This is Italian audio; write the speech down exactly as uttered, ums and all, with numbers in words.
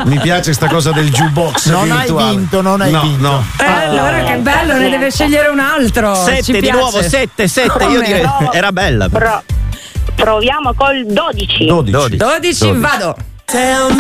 Mi piace sta cosa del jukebox non virtuale. hai vinto, non hai no, vinto. No. Eh, allora che bello, ne deve scegliere un altro. Sette Ci di piace. nuovo, sette, sette. Io direi era bella. Pro- proviamo col dodici. dodici. dodici, vado. Tell me